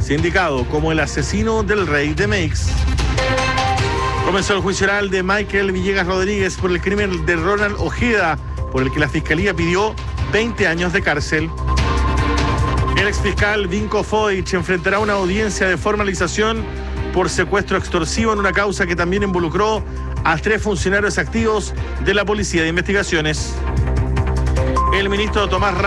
sindicado como el asesino del rey de Meix. Comenzó el juicio oral de Michael Villegas Rodríguez por el crimen de Ronald Ojeda, por el que la Fiscalía pidió 20 años de cárcel. El exfiscal Vinko Foich enfrentará una audiencia de formalización por secuestro extorsivo en una causa que también involucró a 3 funcionarios activos de la Policía de Investigaciones. El ministro Tomás